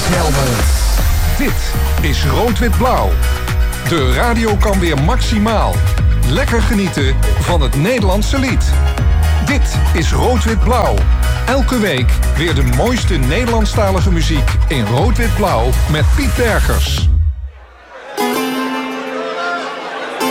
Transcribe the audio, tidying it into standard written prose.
Helmond. Dit is Rood-Wit-Blauw. De radio kan weer maximaal. Lekker genieten van het Nederlandse lied. Dit is Rood-Wit-Blauw. Elke week weer de mooiste Nederlandstalige muziek in Rood-Wit-Blauw met Piet Bergers.